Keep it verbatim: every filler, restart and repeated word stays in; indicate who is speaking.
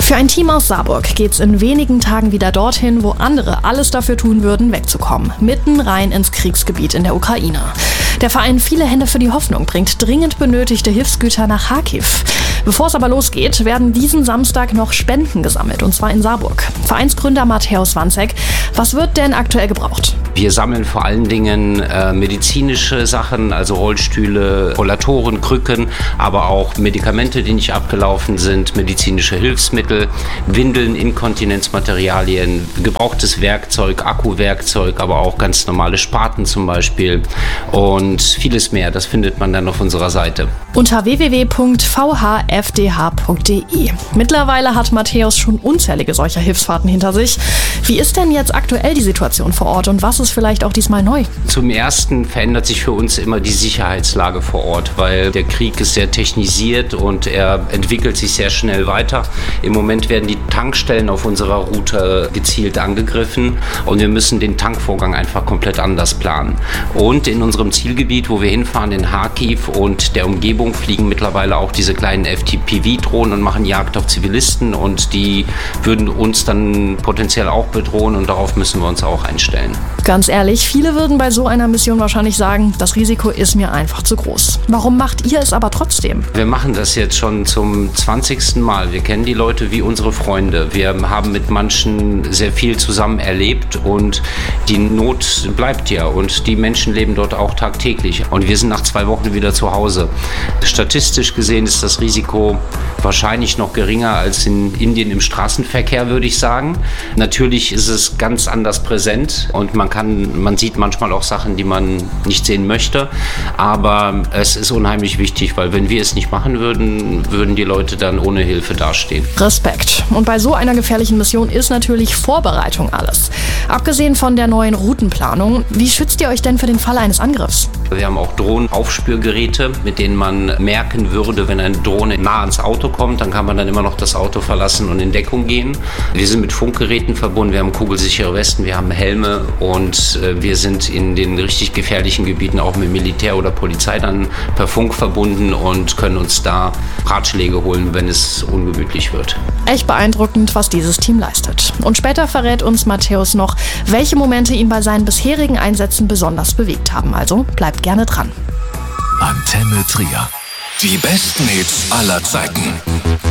Speaker 1: Für ein Team aus Saarburg geht's in wenigen Tagen wieder dorthin, wo andere alles dafür tun würden, wegzukommen. Mitten rein ins Kriegsgebiet in der Ukraine. Der Verein Viele Hände für die Hoffnung bringt dringend benötigte Hilfsgüter nach Charkiw. Bevor es aber losgeht, werden diesen Samstag noch Spenden gesammelt, und zwar in Saarburg. Vereinsgründer Matthäus Wanzek, was wird denn aktuell gebraucht?
Speaker 2: Wir sammeln vor allen Dingen äh, medizinische Sachen, also Rollstühle, Rollatoren, Krücken, aber auch Medikamente, die nicht abgelaufen sind, medizinische Hilfsmittel, Windeln, Inkontinenzmaterialien, gebrauchtes Werkzeug, Akkuwerkzeug, aber auch ganz normale Spaten zum Beispiel und vieles mehr. Das findet man dann auf unserer Seite.
Speaker 1: Unter w w w punkt v h f d h punkt d e. Mittlerweile hat Matthäus schon unzählige solcher Hilfsfahrten hinter sich. Wie ist denn jetzt aktuell die Situation vor Ort und was ist vielleicht auch diesmal neu?
Speaker 2: Zum Ersten verändert sich für uns immer die Sicherheitslage vor Ort, weil der Krieg ist sehr technisiert und er entwickelt sich sehr schnell weiter. Im Moment werden die Tankstellen auf unserer Route gezielt angegriffen und wir müssen den Tankvorgang einfach komplett anders planen. Und in unserem Zielgebiet, wo wir hinfahren, in Charkiw und der Umgebung, fliegen mittlerweile auch diese kleinen F P V-Drohnen und machen Jagd auf Zivilisten und die würden uns dann potenziell auch bedrohen und darauf müssen wir uns auch einstellen.
Speaker 1: Ganz ehrlich, viele würden bei so einer Mission wahrscheinlich sagen, das Risiko ist mir einfach zu groß. Warum macht ihr es aber trotzdem?
Speaker 2: Wir machen das jetzt schon zum zwanzigsten Mal. Wir kennen die Leute wie unsere Freunde. Wir haben mit manchen sehr viel zusammen erlebt und die Not bleibt ja und die Menschen leben dort auch tagtäglich. Und wir sind nach zwei Wochen wieder zu Hause. Statistisch gesehen ist das Risiko wahrscheinlich noch geringer als in Indien im Straßenverkehr, würde ich sagen. Natürlich ist es ganz anders präsent und man kann, man sieht manchmal auch Sachen, die man nicht sehen möchte. Aber es ist unheimlich wichtig, weil wenn wir es nicht machen würden, würden die Leute dann ohne Hilfe dastehen.
Speaker 1: Respekt. Und bei so einer gefährlichen Mission ist natürlich Vorbereitung alles. Abgesehen von der neuen Routenplanung, wie schützt ihr euch denn für den Fall eines Angriffs?
Speaker 2: Wir haben auch Drohnenaufspürgeräte, mit denen man merken würde, wenn eine Drohne nah ans Auto kommt, dann kann man dann immer noch das Auto verlassen und in Deckung gehen. Wir sind mit Funkgeräten verbunden, wir haben kugelsichere Westen, wir haben Helme und wir sind in den richtig gefährlichen Gebieten auch mit Militär oder Polizei dann per Funk verbunden und können uns da Ratschläge holen, wenn es ungemütlich wird.
Speaker 1: Echt beeindruckend, was dieses Team leistet. Und später verrät uns Matthäus noch, welche Momente ihn bei seinen bisherigen Einsätzen besonders bewegt haben. Also bleibt gerne dran.
Speaker 3: Antenne Trier. Die besten Hits aller Zeiten.